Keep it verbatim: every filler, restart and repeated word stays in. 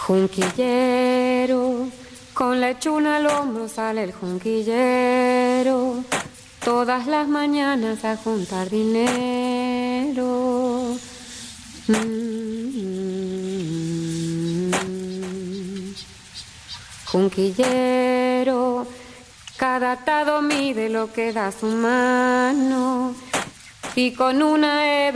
Junquillero, con la hechuna al hombro sale el junquillero, todas las mañanas a juntar dinero. Mm. Junquillero, cada atado mide lo que da su mano y con una hebra